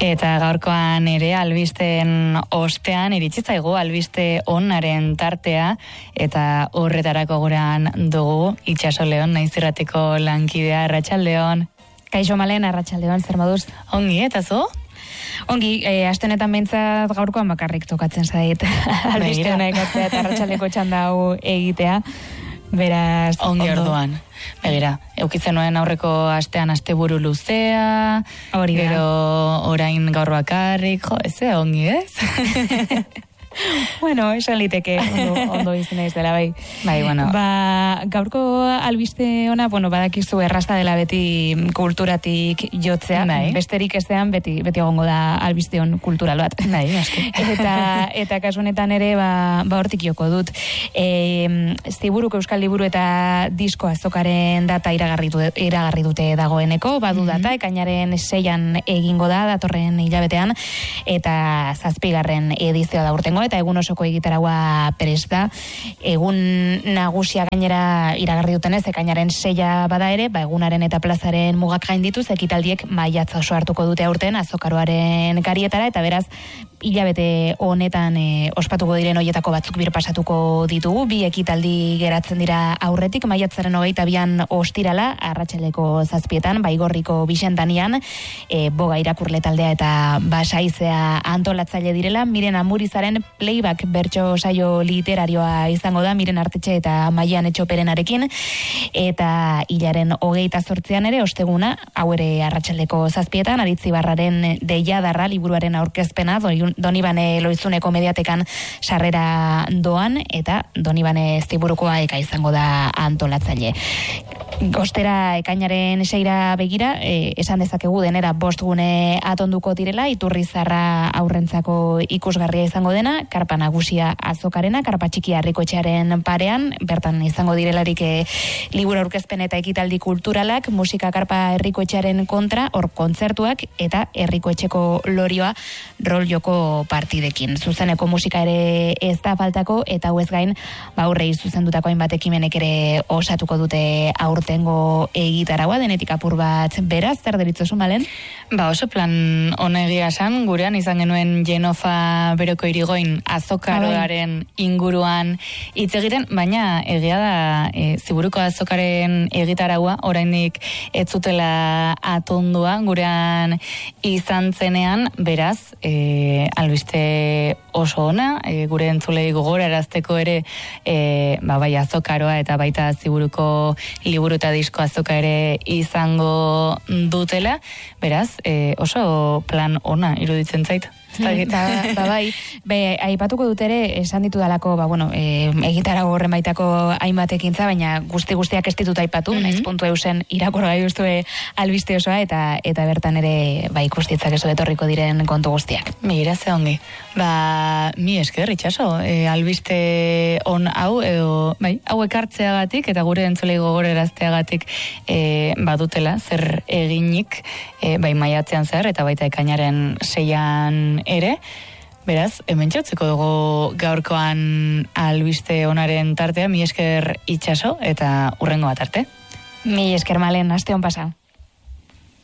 Eta gaurkoan ere albisteen ostean iritsi zaigu albiste onaren tartea eta horretarako gurean dugu Itxaso Leon, Naiz Irratiko lankidea. Arratsaldeon. Kaixo Malen, arratsaldeon, zer moduz? Ongi, eta zu? Ongi, aste honetan behintzat gaurkoan bakarrik tokatzen zait. Albiste ona ekartzea eta arratsaldeko txanda hau egitea. Beraz, ongi orduan. Begira, eukitzen nuen aurreko astean asteburu luzea, gero orain gaur bakarrik, ongi ez? Bueno, esan liteke ondo izena dela, bai. Bai, bueno. Gaurko albiste ona, badakizu errazta dela beti kulturatik jotzea, bai. Besterik ezean beti egongo da albisteon kultural bat. Bai, aski. Eta kasu honetan ere, hortik joko dut. Ziburuko Euskal Liburu eta Disko Azokaren data iragarri dute dagoeneko, badu data, ekainaren 6an egingo da, datorren hilabetean, eta 7. edizioa da urtengo, eta egun osoko egitaragua prest da. Egun nagusia gainera iragarri dutenez, ekainaren 6a bada ere, egunaren eta plazaren mugak gaindituz, ekitaldiek maiatza oso hartuko dute aurten azokaroaren garietara, eta beraz, hilabete honetan ospatuko diren hoietako batzuk birpasatuko ditugu. 2 ekitaldi geratzen dira aurretik, maiatzaren 22an ostirala, arratsaldeko 7etan, Baigorriko Bixentanian, boga irakurle taldea eta basaizea antolatzaile direla. Miren Amurizaren playback bertso saio literarioa izango da, Miren Artetxe eta Maian Etxoperenarekin, eta hilaren 28an ere, osteguna, hau ere arratsaldeko 7etan, Aritzibarraren Deiadarra liburuaren aurkezpena, Donibane Loizuneko Mediatekan sarrera doan, eta Donibane Ziburukoa eka izango da antolatzaile. Ostera ekainaren 6ra begira, esan dezakegu denera 5 gune atonduko direla, Iturrizarra aurrentzako ikusgarria izango dena, Karpa Nagusia azokarena, Karpa Txikia Herrikoetxearen parean, bertan izango direlarik liburu aurkezpen eta ekitaldi kulturalak, musika Karpa Herrikoetxearen kontra, hor kontzertuak, eta Herrikoetxeko lorioa rol joko partidekin. Zuzeneko musika ere ez da faltako, eta hau ez gain, aurrei zuzendutako hainbat ekimenek ere osatuko dute aurtengo egitaragua, denetik apur bat beraz, zer deritzozu Malen? Oso plan honegia esan, gurean izan genuen Jenofa Beroko Irigoin azokaroaren inguruan hitz egiten, baina egia da Ziburuko azokaren egitaragua oraindik ez zutela atondua gurean izan zenean, beraz, albiste oso ona, gure entzulei gogorarazteko ere bai azokaroa eta baita Ziburuko Liburu eta Disko azoka ere izango dutela, beraz, oso plan ona iruditzen zait. Bai, aipatuko dut ere, esan ditu dalako, egitarago horren baitako hainbat ekintza, baina guztiak ez ditut aipatu, naiz.eusen irakurra gai duzue albiste osoa, eta bertan ere ikustitzak ez etorriko diren kontu guztiak. Mira, ze ongi. Mi esker, Itxaso, albiste on hau, hau ekartzeagatik, eta gure entzulei gogorarazteagatik badutela, zer eginik, maiatzean zer, eta baita ekainaren 6an ere, beraz, hemen txautzeko dugu gaurkoan albiste onaren tartea, mi esker Itxaso, eta hurrengo bat arte. Mi esker Malen, aste on pasa.